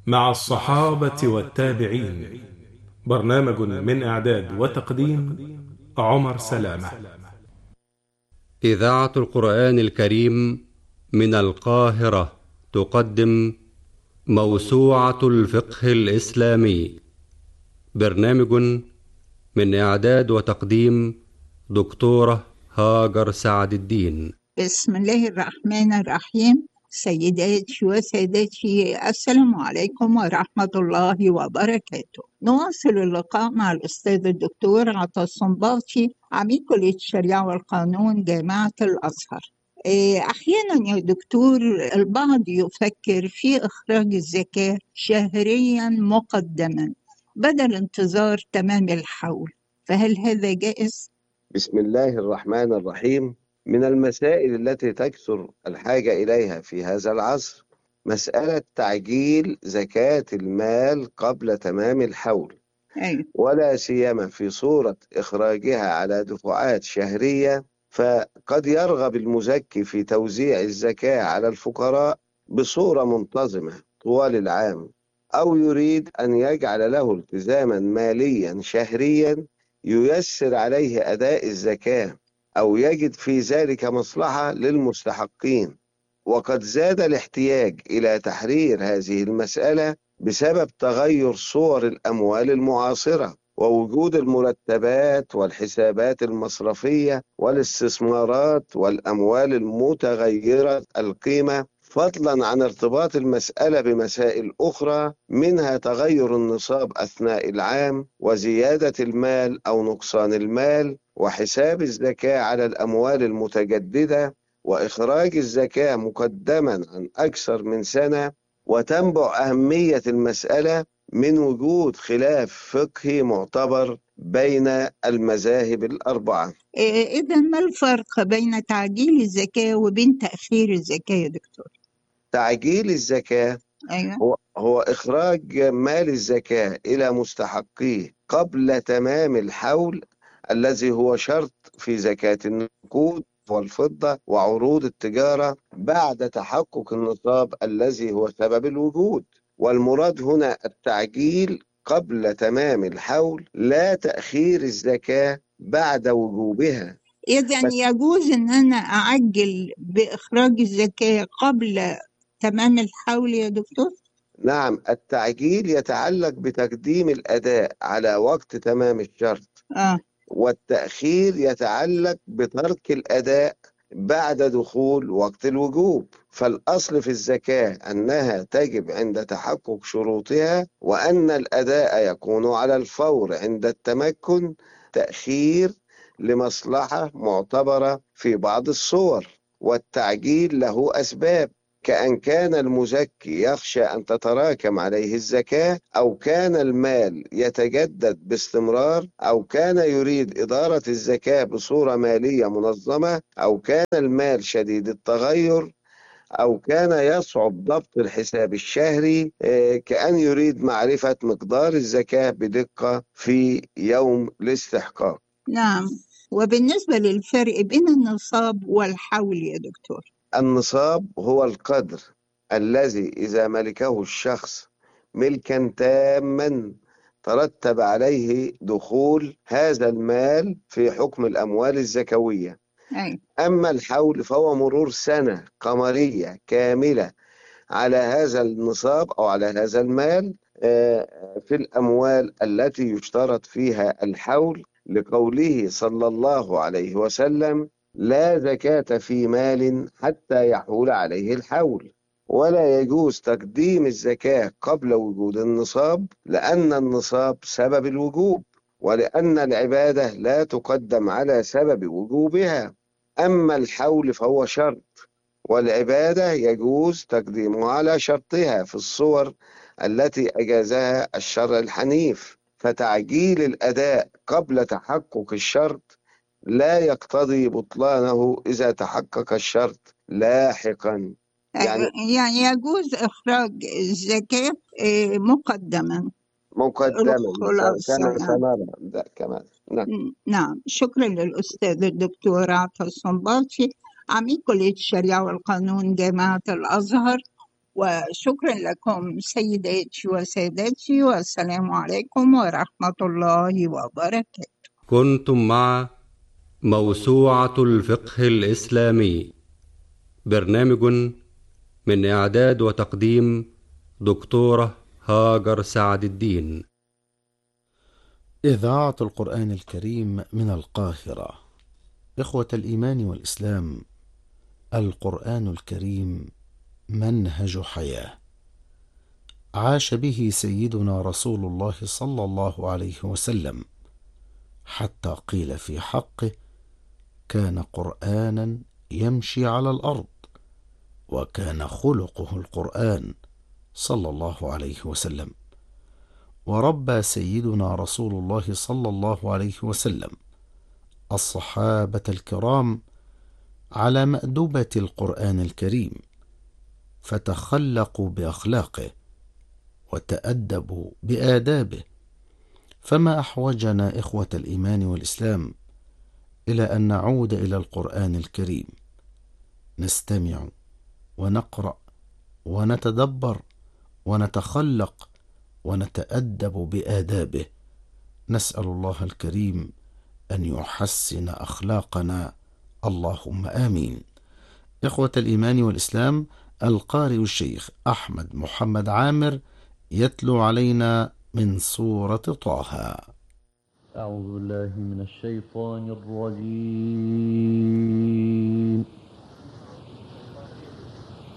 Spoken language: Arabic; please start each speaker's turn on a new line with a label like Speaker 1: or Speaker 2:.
Speaker 1: مع الصحابة والتابعين. برنامج من إعداد وتقديم عمر سلامة.
Speaker 2: إذاعة القرآن الكريم من القاهرة تقدم موسوعة الفقه الإسلامي. برنامج من إعداد وتقديم دكتورة هاجر سعد الدين.
Speaker 3: بسم الله الرحمن الرحيم. سيداتي وسادتي، السلام عليكم ورحمة الله وبركاته. نواصل اللقاء مع الأستاذ الدكتور عطا الصنباطي، عميد كلية الشريعة والقانون جامعة الأزهر. أحيانا يا دكتور البعض يفكر في إخراج الزكاة شهريا مقدما بدل انتظار تمام الحول، فهل هذا جائز؟
Speaker 4: بسم الله الرحمن الرحيم. من المسائل التي تكثر الحاجة إليها في هذا العصر مسألة تعجيل زكاة المال قبل تمام الحول،
Speaker 3: أيوة.
Speaker 4: ولا سيما في صورة إخراجها على دفعات شهرية، فقد يرغب المزكي في توزيع الزكاة على الفقراء بصورة منتظمة طوال العام، أو يريد أن يجعل له التزاما ماليا شهريا ييسر عليه أداء الزكاة، أو يجد في ذلك مصلحة للمستحقين. وقد زاد الاحتياج إلى تحرير هذه المسألة بسبب تغير صور الأموال المعاصرة ووجود المرتبات والحسابات المصرفية والاستثمارات والأموال المتغيرة القيمة، فضلا عن ارتباط المسألة بمسائل أخرى، منها تغير النصاب أثناء العام وزيادة المال أو نقصان المال وحساب الزكاة على الأموال المتجددة وإخراج الزكاة مقدما عن أكثر من سنة. وتنبع أهمية المسألة من وجود خلاف فقهي معتبر بين المذاهب الأربعة.
Speaker 3: إذا ما الفرق بين تعجيل الزكاة وبين تأخير الزكاة يا دكتور؟
Speaker 4: تعجيل الزكاة
Speaker 3: أيوة.
Speaker 4: هو إخراج مال الزكاة إلى مستحقيه قبل تمام الحول، الذي هو شرط في زكاة النقود والفضة وعروض التجارة بعد تحقق النصاب الذي هو سبب الوجود. والمراد هنا التعجيل قبل تمام الحول، لا تأخير الزكاة بعد وجوبها.
Speaker 3: إذا يجوز إن أنا أعجل بإخراج الزكاة قبل تمام الحول يا دكتور؟
Speaker 4: نعم، التعجيل يتعلق بتقديم الأداء على وقت تمام الشرط،
Speaker 3: آه.
Speaker 4: والتأخير يتعلق بترك الأداء بعد دخول وقت الوجوب. فالأصل في الزكاة أنها تجب عند تحقق شروطها، وأن الأداء يكون على الفور عند التمكن، تأخير لمصلحة معتبرة في بعض الصور. والتعجيل له أسباب، كأن كان المزكي يخشى أن تتراكم عليه الزكاة، أو كان المال يتجدد باستمرار، أو كان يريد إدارة الزكاة بصورة مالية منظمة، أو كان المال شديد التغير، أو كان يصعب ضبط الحساب الشهري، كأن يريد معرفة مقدار الزكاة بدقة في يوم الاستحقاق.
Speaker 3: نعم. وبالنسبة للفرق بين النصاب والحول يا دكتور؟
Speaker 4: النصاب هو القدر الذي إذا ملكه الشخص ملكا تاما ترتب عليه دخول هذا المال في حكم الأموال الزكوية.
Speaker 3: أي.
Speaker 4: أما الحول فهو مرور سنة قمرية كاملة على هذا النصاب أو على هذا المال في الأموال التي يشترط فيها الحول، لقوله صلى الله عليه وسلم: لا زكاة في مال حتى يحول عليه الحول. ولا يجوز تقديم الزكاة قبل وجود النصاب، لأن النصاب سبب الوجوب، ولأن العبادة لا تقدم على سبب وجوبها. أما الحول فهو شرط، والعبادة يجوز تقديمها على شرطها في الصور التي أجازها الشرع الحنيف. فتعجيل الأداء قبل تحقق الشرط لا يقتضي بطلانه إذا تحقق الشرط لاحقا. يعني
Speaker 3: يعني يجوز إخراج الزكاة مقدما.
Speaker 4: مقدما
Speaker 3: الخلاصة
Speaker 4: كما
Speaker 3: يعني.
Speaker 4: سنرى ده كمان. نعم.
Speaker 3: نعم، شكرا للأستاذ الدكتور عطا الصنباطي، عميد كلية الشريعة والقانون جامعة الأزهر. وشكرا لكم سيداتي وسادتي، والسلام عليكم ورحمة الله وبركاته.
Speaker 2: كنتم مع موسوعة الفقه الإسلامي، برنامج من إعداد وتقديم دكتورة هاجر سعد الدين.
Speaker 5: إذاعة القرآن الكريم من القاهرة. إخوة الإيمان والإسلام، القرآن الكريم منهج حياة عاش به سيدنا رسول الله صلى الله عليه وسلم، حتى قيل في حقه: كان قرآنا يمشي على الأرض، وكان خلقه القرآن صلى الله عليه وسلم. وربى سيدنا رسول الله صلى الله عليه وسلم الصحابة الكرام على مأدبة القرآن الكريم، فتخلقوا بأخلاقه وتأدبوا بآدابه. فما أحوجنا إخوة الإيمان والإسلام إلى أن نعود إلى القرآن الكريم، نستمع ونقرأ ونتدبر ونتخلق ونتأدب بآدابه. نسأل الله الكريم أن يحسن أخلاقنا، اللهم آمين. إخوة الإيمان والإسلام، القارئ الشيخ أحمد محمد عامر يتلو علينا من سورة طه.
Speaker 6: أعوذ بالله من الشيطان الرجيم.